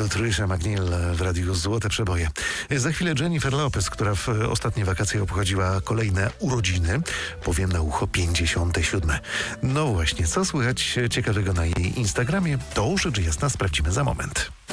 Trisha McNeil w radiu Złote Przeboje. Za chwilę Jennifer Lopez, która w ostatnie wakacje obchodziła kolejne urodziny. Powiem na ucho 57. No właśnie, co słychać ciekawego na jej Instagramie? To rzecz jasna sprawdzimy za moment.